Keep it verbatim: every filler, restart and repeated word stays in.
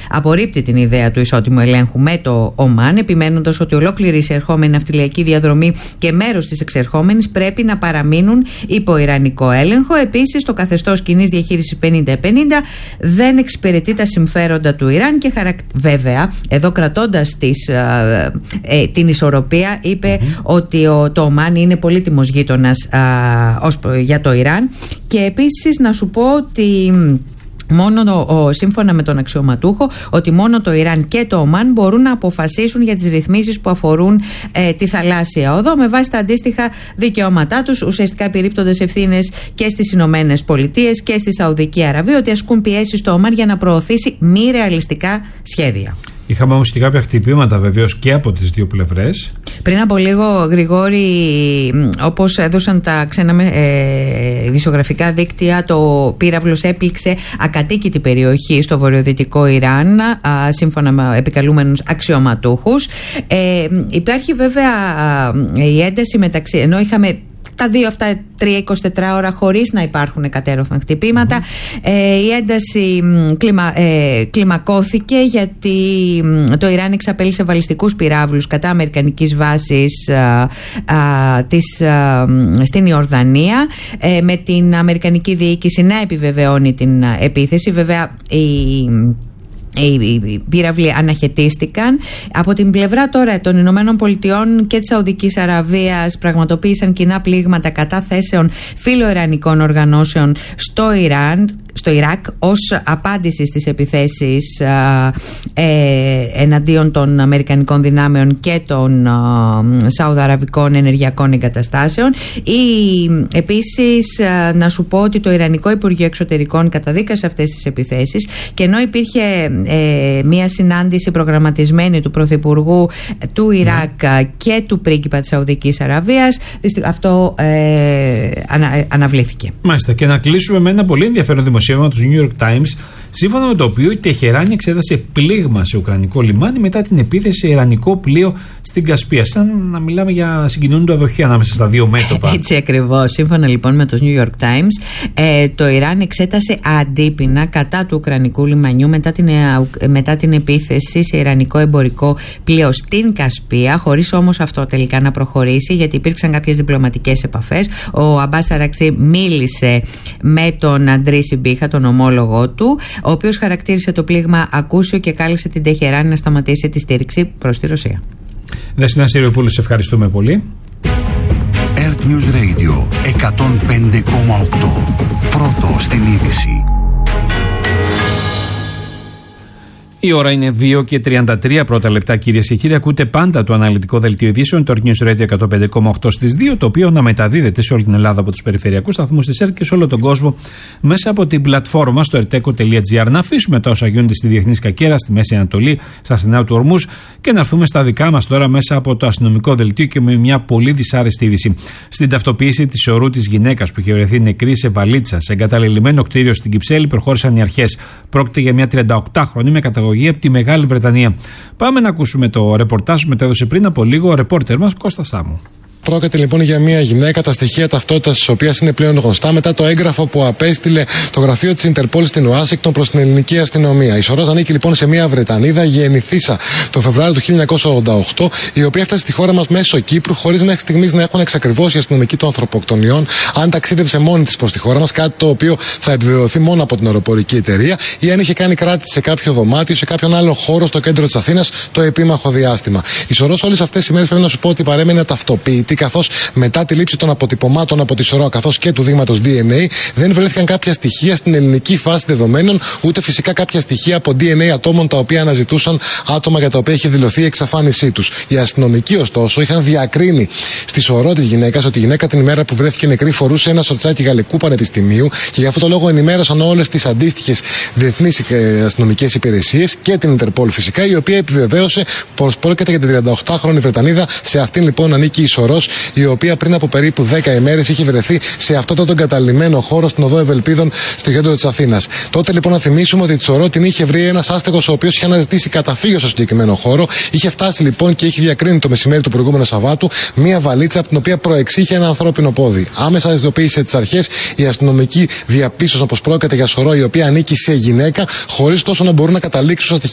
απορρίπτει την ιδέα του ισότιμου ελέγχου με το Ομάν, επιμένοντας ότι ολόκληρη η εισερχόμενη ναυτιλιακή διαδρομή και μέρος της εξερχόμενης πρέπει να παραμείνουν υπό ιρανικό έλεγχο. Επίσης, το καθεστώς κοινής διαχείρισης πενήντα πενήντα δεν εξυπηρετεί τα συμφέροντα του Ιράν και χαρακ... βέβαια, εδώ κρατώντας τις, ε, ε, την ισορροπία, είπε mm-hmm. ότι ο, το Ομάν είναι πολύτιμος γείτονας ε, ως, για το Ιράν. Και επίσης να σου πω ότι μόνο το, ο, σύμφωνα με τον αξιωματούχο, ότι μόνο το Ιράν και το Ομάν μπορούν να αποφασίσουν για τις ρυθμίσεις που αφορούν ε, τη θαλάσσια οδό με βάση τα αντίστοιχα δικαιώματά τους, ουσιαστικά επιρρύπτοντας ευθύνες και στις Ηνωμένες Πολιτείες και στη Σαουδική Αραβία, ότι ασκούν πιέσεις στο Ομάν για να προωθήσει μη ρεαλιστικά σχέδια. Είχαμε όμως και κάποια χτυπήματα βεβαίως και από τις δύο πλευρές. Πριν από λίγο, Γρηγόρη, όπως έδωσαν τα ξένα ε, δισογραφικά δίκτυα, το πύραυλος έπληξε ακατοίκητη περιοχή στο βορειοδυτικό Ιράν, α, σύμφωνα με επικαλούμενους αξιωματούχους. Ε, υπάρχει βέβαια α, η ένταση μεταξύ, ενώ είχαμε τα δύο αυτά τρία εικοσιτέσσερις ώρα χωρίς να υπάρχουν κατέρωθα χτυπήματα. Mm. Ε, η ένταση κλιμα, ε, κλιμακώθηκε γιατί το Ιράν εξαπέλυσε βαλιστικούς πυράβλους κατά αμερικανικής βάσης α, α, της, α, στην Ιορδανία, ε, με την αμερικανική διοίκηση να επιβεβαιώνει την επίθεση. Βέβαια, η οι πύραυλοι αναχαιτίστηκαν. Από την πλευρά τώρα των Ηνωμένων Πολιτειών και της Σαουδικής Αραβίας πραγματοποίησαν κοινά πλήγματα κατά θέσεων φιλοϊρανικών οργανώσεων στο Ιράν, στο Ιράκ, ως απάντηση στις επιθέσεις α, ε, εναντίον των αμερικανικών δυνάμεων και των α, σαουδαραβικών ενεργειακών εγκαταστάσεων. Ή, επίσης, α, να σου πω ότι το Ιρανικό Υπουργείο Εξωτερικών καταδίκασε αυτές τις επιθέσεις, και ενώ υπήρχε ε, μια συνάντηση προγραμματισμένη του Πρωθυπουργού του Ιράκ mm. και του πρίγκιπα της Σαουδικής Αραβίας, αυτό ε, ανα, αναβλήθηκε. Μάλιστα, και να κλείσουμε με ένα πολύ ενδιαφέρον δημοσίευμα του New York Times, σύμφωνα με το οποίο η Τεχεράνη εξέδασε πλήγμα σε ουκρανικό λιμάνι μετά την επίθεση σε ιρανικό πλοίο στην Κασπία. Σαν να μιλάμε για συγκινούντα αδοχή ανάμεσα στα δύο μέτωπα. Έτσι ακριβώς. Σύμφωνα λοιπόν με το New York Times, ε, το Ιράν εξέτασε αντίπεινα κατά του ουκρανικού λιμανιού μετά την, ε, μετά την επίθεση σε ιρανικό εμπορικό πλοίο στην Κασπία, χωρίς όμως αυτό τελικά να προχωρήσει, γιατί υπήρξαν κάποιες διπλωματικές επαφές. Ο Αμπάς Αραξί μίλησε με τον Αντρί Σιμπίχα, τον ομόλογο του, ο οποίος χαρακτήρισε το πλήγμα ακούσιο και κάλεσε την Τεχεράνη να σταματήσει τη στήριξη προς τη Ρωσία. Δεσπόινα Συριοπούλου, σε ευχαριστούμε πολύ. Earth News Radio εκατόν πέντε κόμμα οκτώ. Πρώτο στην είδηση. Η ώρα είναι δύο και τριάντα τρία πρώτα λεπτά, κυρίες και κύριοι. Ακούτε πάντα το αναλυτικό δελτίο ειδήσεων, το Earth News Radio εκατόν πέντε κόμμα οκτώ στις δύο, το οποίο να μεταδίδεται σε όλη την Ελλάδα από τους περιφερειακούς σταθμούς της ΕΡΤ και σε όλο τον κόσμο μέσα από την πλατφόρμα στο ερτέκο τελεία τζι άρ. Να αφήσουμε τα όσα γίνονται στη διεθνή σκακέρα, στη Μέση Ανατολή, στα στενά του Ορμούς, και να έρθουμε στα δικά μας τώρα μέσα από το αστυνομικό δελτίο και με μια πολύ δυσάρεστη είδηση. Στην ταυτοποίηση της ορού της γυναίκας που είχε βρεθεί νεκρή σε βαλίτσα σε εγκαταλελειμμένο κτίριο στην Κυψέλη προχώρησαν οι αρχές. Πρόκειται για μια τριανταοκτάχρονη με καταγωγή από τη Μεγάλη Βρετανία. Πάμε να ακούσουμε το ρεπορτάζ που μετέδωσε πριν από λίγο ο ρεπόρτερ μας Κώστας Σάμου. Πρόκειται λοιπόν για μια γυναίκα, τα στοιχεία ταυτότητας της οποίας είναι πλέον γνωστά μετά το έγγραφο που απέστειλε το γραφείο της Ιντερπόλ στην Ουάσιγκτον προς την ελληνική αστυνομία. Η Σορός ανήκει λοιπόν σε μια Βρετανίδα γεννηθήσα τον Φεβρουάριο του χίλια εννιακόσια ογδόντα οκτώ, η οποία έφτασε στη χώρα μας μέσω Κύπρου, χωρίς μέχρι στιγμής να έχουν εξακριβώσει οι αστυνομικοί των ανθρωποκτονιών αν ταξίδευσε μόνη της προς τη χώρα μας, κάτι το οποίο θα επιβεβαιωθεί μόνο από την αεροπορική εταιρεία, ή αν είχε κάνει κράτηση σε κάποιο δωμάτιο, σε κάποιον άλλο χώρο στο κέντρο της Αθήνας το επίμαχο διάστημα. Η Σορός όλες αυτές τις ημέρες πρέπει να σου πω ότι παρέμεινε ταυτοποιητή, καθώς μετά τη λήψη των αποτυπωμάτων από τη Σορό καθώς και του δείγματος ντι εν έι δεν βρέθηκαν κάποια στοιχεία στην ελληνική φάση δεδομένων, ούτε φυσικά κάποια στοιχεία από ντι εν έι ατόμων τα οποία αναζητούσαν άτομα για τα οποία είχε δηλωθεί η εξαφάνισή τους. Οι αστυνομικοί, ωστόσο, είχαν διακρίνει στη Σορό της γυναίκας ότι η γυναίκα την ημέρα που βρέθηκε νεκρή φορούσε ένα σορτσάκι Γαλλικού Πανεπιστημίου, και γι' αυτό το λόγο ενημέρωσαν όλες τις αντίστοιχες διεθνείς αστυνομικές υπηρεσίες και την Ιντερπόλ φυσικά, η οποία επιβεβαίωσε πως πρόκειται για την τριανταοκτάχρονη Βρετανίδα. Σε αυτήν λοιπόν ανήκει η Σορός, η οποία πριν από περίπου δέκα ημέρες είχε βρεθεί σε αυτό τον εγκαταλειμμένο χώρο στην οδό Ευελπίδων στο κέντρο της Αθήνας. Τότε λοιπόν να θυμίσουμε ότι τη Σορό την είχε βρει ένας άστεγος ο οποίος είχε αναζητήσει καταφύγιο στο συγκεκριμένο χώρο. Είχε φτάσει λοιπόν και είχε διακρίνει το μεσημέρι του προηγούμενου Σαββάτου μία βαλίτσα από την οποία προεξήχε ένα ανθρώπινο πόδι. Άμεσα ειδοποίησε τις αρχές, οι αστυνομικοί διαπίστωσαν πως πρόκειται για Σορό η οποία ανήκει σε γυναίκα, χωρίς τόσο να μπορούν να καταλήξουν στα